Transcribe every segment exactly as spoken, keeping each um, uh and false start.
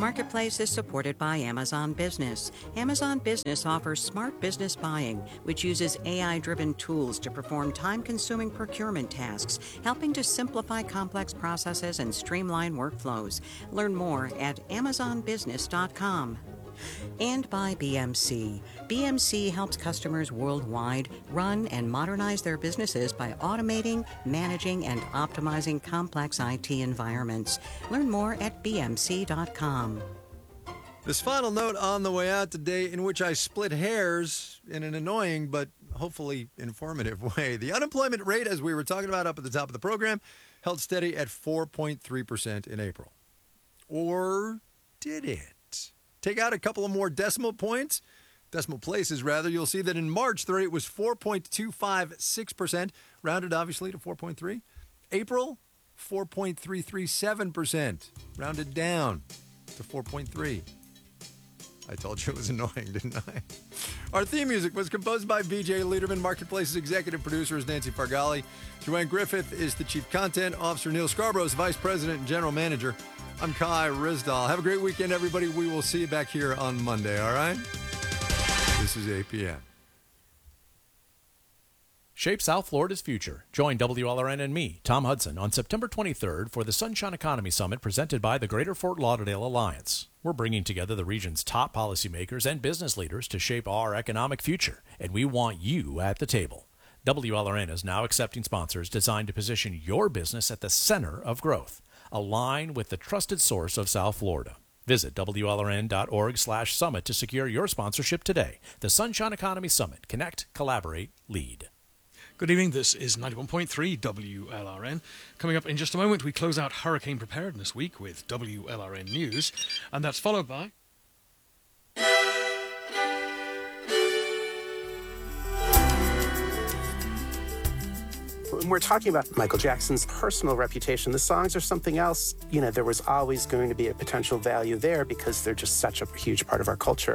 Marketplace is supported by Amazon Business. Amazon Business offers smart business buying, which uses A I-driven tools to perform time-consuming procurement tasks, helping to simplify complex processes and streamline workflows. Learn more at amazon business dot com. And by B M C. B M C helps customers worldwide run and modernize their businesses by automating, managing, and optimizing complex I T environments. Learn more at b m c dot com. This final note on the way out today, in which I split hairs in an annoying but hopefully informative way. The unemployment rate, as we were talking about up at the top of the program, held steady at four point three percent in April. Or did it? Take out a couple of more decimal points, decimal places rather, you'll see that in March, the rate was four point two five six percent, rounded obviously to four point three. April, four point three three seven percent, rounded down to four point three. I told you it was annoying, didn't I? Our theme music was composed by B J Liederman. Marketplace's executive producer is Nancy Fargali. Joanne Griffith is the chief content officer. Neil Scarborough is vice president and general manager. I'm Kai Rizdal. Have a great weekend, everybody. We will see you back here on Monday, all right? This is A P M. Shape South Florida's future. Join W L R N and me, Tom Hudson, on September twenty-third for the Sunshine Economy Summit presented by the Greater Fort Lauderdale Alliance. We're bringing together the region's top policymakers and business leaders to shape our economic future, and we want you at the table. W L R N is now accepting sponsors designed to position your business at the center of growth. Align with the trusted source of South Florida. Visit W L R N dot org slash summit to secure your sponsorship today. The Sunshine Economy Summit. Connect, collaborate, lead. Good evening. This is ninety-one point three W L R N. Coming up in just a moment, we close out Hurricane Preparedness Week with W L R N News, and that's followed by... When we're talking about Michael Jackson's personal reputation, the songs are something else. You know, there was always going to be a potential value there because they're just such a huge part of our culture.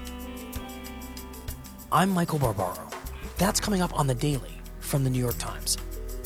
I'm Michael Barbaro. That's coming up on The Daily from The New York Times.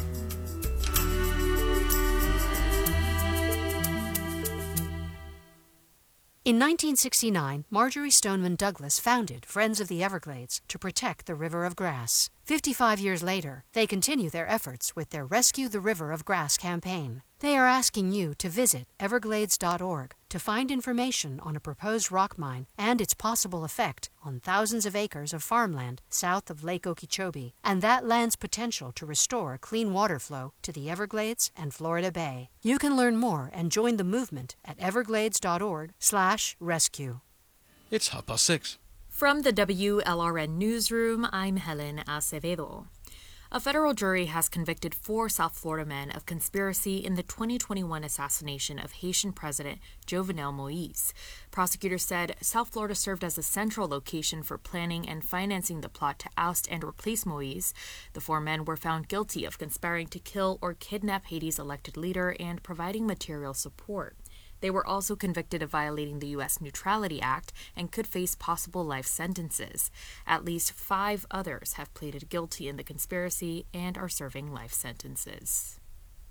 In nineteen sixty-nine, Marjorie Stoneman Douglas founded Friends of the Everglades to protect the River of Grass. fifty-five years later, they continue their efforts with their Rescue the River of Grass campaign. They are asking you to visit everglades dot org to find information on a proposed rock mine and its possible effect on thousands of acres of farmland south of Lake Okeechobee, and that land's potential to restore clean water flow to the Everglades and Florida Bay. You can learn more and join the movement at everglades dot org slash rescue. It's half past six. From the W L R N Newsroom, I'm Helen Acevedo. A federal jury has convicted four South Florida men of conspiracy in the twenty twenty-one assassination of Haitian President Jovenel Moïse. Prosecutors said South Florida served as a central location for planning and financing the plot to oust and replace Moïse. The four men were found guilty of conspiring to kill or kidnap Haiti's elected leader and providing material support. They were also convicted of violating the U S Neutrality Act and could face possible life sentences. At least five others have pleaded guilty in the conspiracy and are serving life sentences.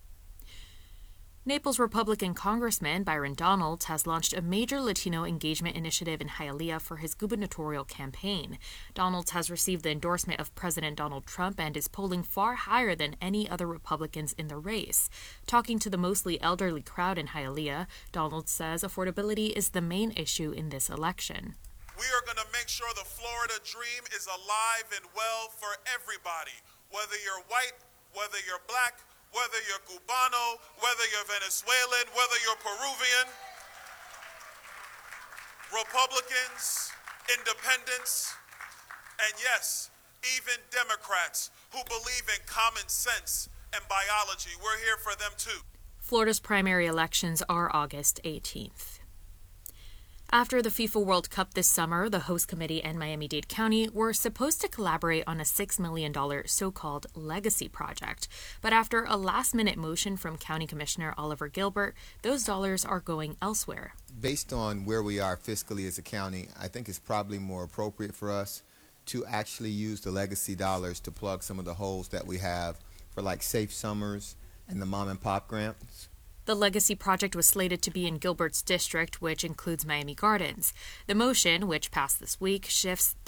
Naples Republican Congressman Byron Donalds has launched a major Latino engagement initiative in Hialeah for his gubernatorial campaign. Donalds has received the endorsement of President Donald Trump and is polling far higher than any other Republicans in the race. Talking to the mostly elderly crowd in Hialeah, Donalds says affordability is the main issue in this election. We are going to make sure the Florida dream is alive and well for everybody, whether you're white, whether you're black, whether you're Cubano, whether you're Venezuelan, whether you're Peruvian, Republicans, independents, and yes, even Democrats who believe in common sense and biology. We're here for them too. Florida's primary elections are August eighteenth. After the FIFA World Cup this summer, the host committee and Miami-Dade County were supposed to collaborate on a six million dollars so-called legacy project. But after a last-minute motion from County Commissioner Oliver Gilbert, those dollars are going elsewhere. Based on where we are fiscally as a county, I think it's probably more appropriate for us to actually use the legacy dollars to plug some of the holes that we have for like Safe Summers and the mom and pop grants. The Legacy project was slated to be in Gilbert's district, which includes Miami Gardens. The motion, which passed this week, shifts